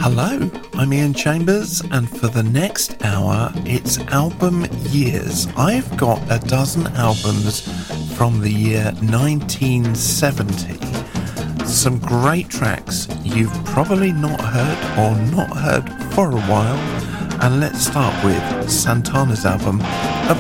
Hello, I'm Ian Chambers, and for the next hour, it's Album Years. I've got a dozen albums from the year 1970. Some great tracks you've probably not heard or not heard for a while. And let's start with Santana's album,